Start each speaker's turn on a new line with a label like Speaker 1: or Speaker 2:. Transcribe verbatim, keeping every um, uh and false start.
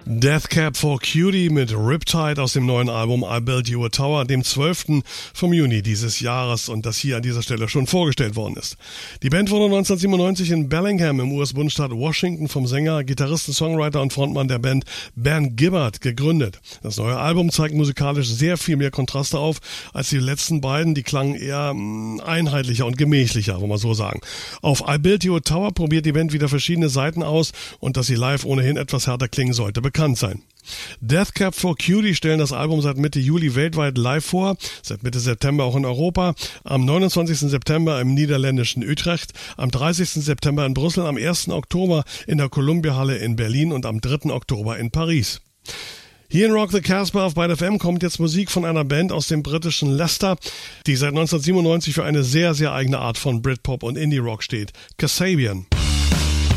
Speaker 1: Death Cab for Cutie mit Riptide aus dem neuen Album I Built You a Tower, dem zwölften vom Juni dieses Jahres und das hier an dieser Stelle schon vorgestellt worden ist. Die Band wurde neunzehnhundertsiebenundneunzig in Bellingham im U S-Bundesstaat Washington vom Sänger, Gitarristen, Songwriter und Frontmann der Band Ben Gibbard gegründet. Das neue Album zeigt musikalisch sehr viel mehr Kontraste auf als die letzten beiden, die klangen eher mh, einheitlicher und gemächlicher, wollen wir so sagen. Auf I Built You a Tower probiert die Band wieder verschiedene Seiten aus und dass sie live ohnehin etwas härter klingen sollte, bekannt sein. Death Cab for Cutie stellen das Album seit Mitte Juli weltweit live vor, seit Mitte September auch in Europa, am neunundzwanzigsten September im niederländischen Utrecht, am dreißigsten September in Brüssel, am ersten Oktober in der Columbia-Halle in Berlin und am dritten Oktober in Paris. Hier in Rock the Casbah auf Byte F M kommt jetzt Musik von einer Band aus dem britischen Leicester, die seit neunzehnhundertsiebenundneunzig für eine sehr, sehr eigene Art von Britpop und Indie-Rock steht. Kasabian.